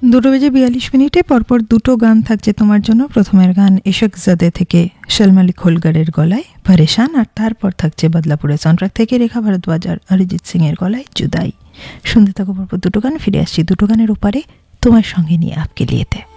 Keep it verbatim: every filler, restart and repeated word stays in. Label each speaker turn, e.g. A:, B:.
A: দুটো বেজে বিয়াল্লিশ মিনিটে পরপর দুটো গান থাকছে তোমার জন্য। প্রথমের গান ইশক জাদে থেকে সলমালি খোলগারের গলায় পরেশান, আর তারপর থাকছে বদলাপুরের সাউন্ডট্র্যাক থেকে রেখা ভারদ্বাজ আর অরিজিৎ সিং এর গলায় জুদাই। শুনতে থাকো পরপর দুটো গান, ফিরে আসছি দুটো গানের ওপারে তোমার সঙ্গে নিয়ে আপকে লিয়েতে।